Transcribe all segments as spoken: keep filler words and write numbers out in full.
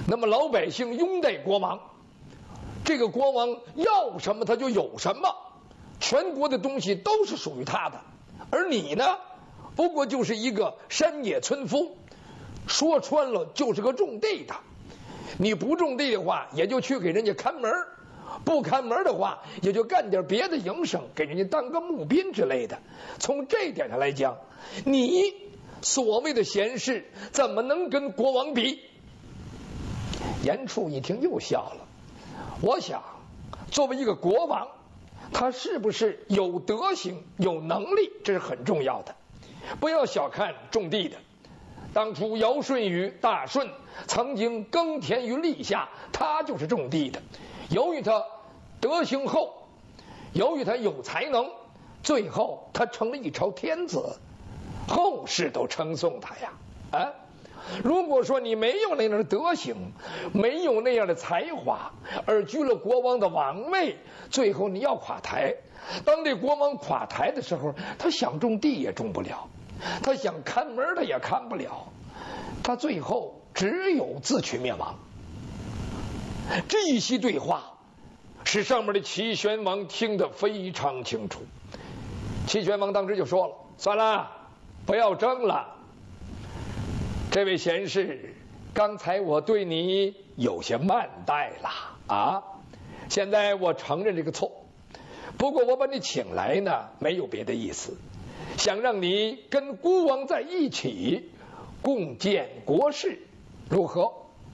那么老百姓拥戴国王，这个国王要什么他就有什么，全国的东西都是属于他的。而你呢，不过就是一个山野村夫，说穿了就是个种地的。你不种地的话，也就去给人家看门；不看门的话，也就干点别的营生，给人家当个募兵之类的。从这点上来讲，你所谓的贤士怎么能跟国王比？严处一听又笑了。我想，作为一个国王，他是不是有德行、有能力，这是很重要的。不要小看种地的。当初尧舜禹大舜曾经耕田于立夏，他就是种地的。由于他德行厚，由于他有才能，最后他成了一朝天子，后世都称颂他呀。啊，如果说你没有那样的德行，没有那样的才华，而居了国王的王位，最后你要垮台。当这国王垮台的时候，他想种地也种不了，他想看门的也看不了，他最后只有自取灭亡。这一席对话使上面的齐宣王听得非常清楚。齐宣王当时就说了：算了，不要争了。这位贤士，刚才我对你有些慢待了啊，现在我承认这个错。不过我把你请来呢，没有别的意思，想让你跟孤王在一起共建国事，如何？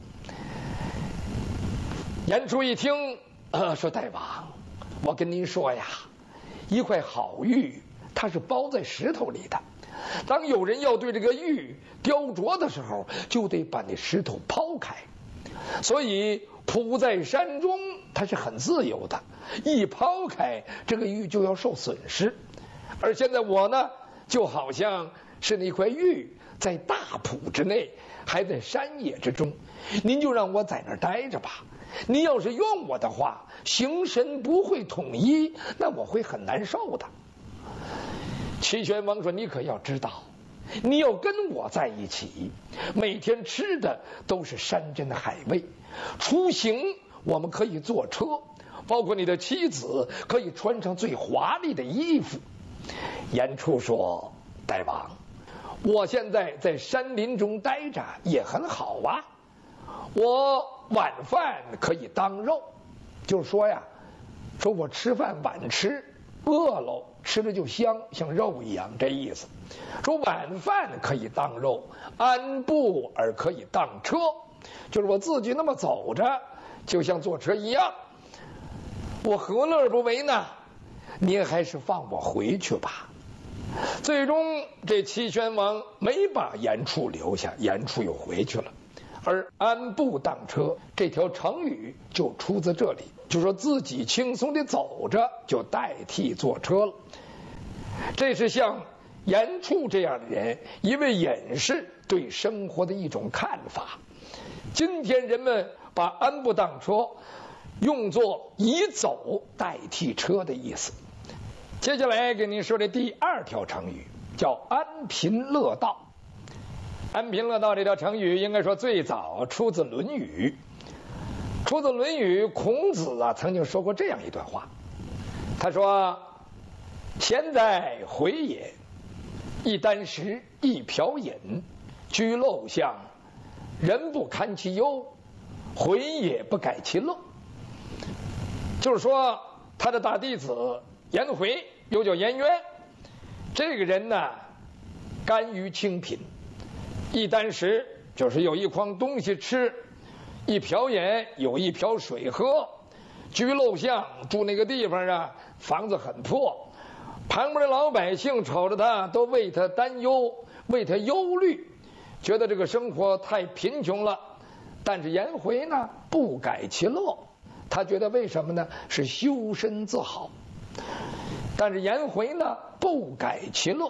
严处一听，呃，说大王，我跟您说呀，一块好玉它是包在石头里的，当有人要对这个玉雕琢的时候，就得把那石头抛开。所以铺在山中它是很自由的，一抛开这个玉就要受损失。而现在我呢，就好像是那块玉在大埔之内，还在山野之中，您就让我在那儿待着吧。您要是用我的话，形神不会统一，那我会很难受的。齐宣王说：你可要知道，你要跟我在一起，每天吃的都是山珍海味，出行我们可以坐车，包括你的妻子可以穿上最华丽的衣服。严处说：大王，我现在在山林中待着也很好啊，我晚饭可以当肉，就是说呀，说我吃饭晚吃，饿了吃的就香，像肉一样，这意思。说晚饭可以当肉，安步而可以当车，就是我自己那么走着，就像坐车一样，我何乐而不为呢？您还是放我回去吧。最终这齐宣王没把严处留下，严处又回去了。而安步当车这条成语就出自这里，就说自己轻松地走着就代替坐车了。这是像严处这样的人，一位隐士对生活的一种看法。今天人们把安步当车用作以走代替车的意思。接下来给您说的第二条成语叫安贫乐道。安贫乐道这条成语应该说最早出自《论语》，出自《论语》，孔子啊曾经说过这样一段话，他说：贤哉回也，一箪食，一瓢饮，居陋巷，人不堪其忧，回也不改其乐。就是说他的大弟子颜回，又叫颜渊，这个人呢甘于清贫，一箪食就是有一筐东西吃，一瓢饮有一瓢水喝，居陋巷住那个地方啊，房子很破，旁边的老百姓瞅着他都为他担忧，为他忧虑，觉得这个生活太贫穷了。但是颜回呢不改其乐，他觉得为什么呢？是修身自好。但是颜回呢不改其乐，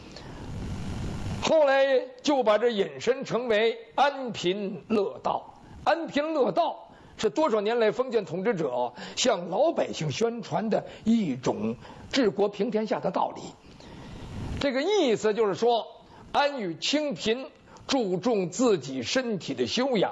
后来就把这引申成为安贫乐道。安贫乐道是多少年来封建统治者向老百姓宣传的一种治国平天下的道理。这个意思就是说，安于清贫，注重自己身体的修养，